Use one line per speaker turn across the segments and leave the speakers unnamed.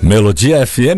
Melodia FM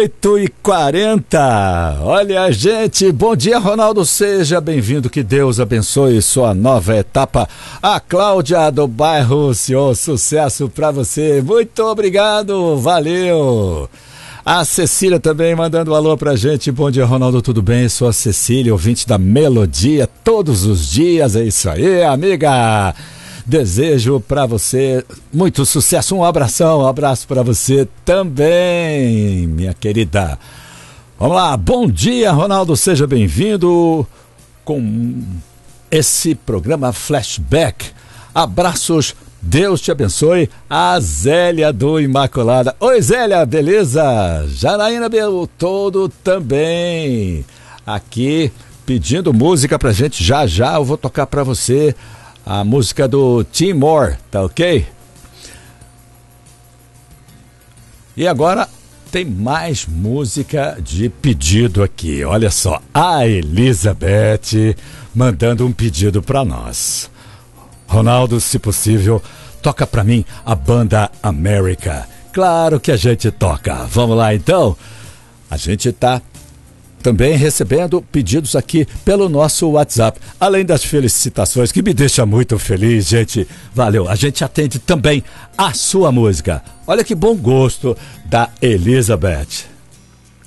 8h40. Olha, gente, bom dia, Ronaldo, seja bem-vindo, que Deus abençoe sua nova etapa. A Cláudia do bairro Senhor, sucesso pra você, muito obrigado, valeu. A Cecília também mandando um alô pra gente. Bom dia, Ronaldo, tudo bem? Sou a Cecília, ouvinte da Melodia todos os dias, é isso aí, amiga. Desejo pra você muito sucesso, um abraço pra você também, minha querida. Vamos lá, bom dia, Ronaldo, seja bem-vindo com esse programa Flashback. Abraços, Deus te abençoe. A Zélia do Imaculada. Oi, Zélia, beleza? Janaína Beltodo também aqui pedindo música pra gente. Já eu vou tocar pra você a música do Tim Moore, tá ok? E agora tem mais música de pedido aqui. Olha só, a Elizabeth mandando um pedido pra nós. Ronaldo, se possível, toca pra mim a banda América. Claro que a gente toca. Vamos lá então? A gente tá também recebendo pedidos aqui pelo nosso WhatsApp, além das felicitações, que me deixa muito feliz, gente. Valeu, a gente atende também a sua música. Olha que bom gosto da Elizabeth.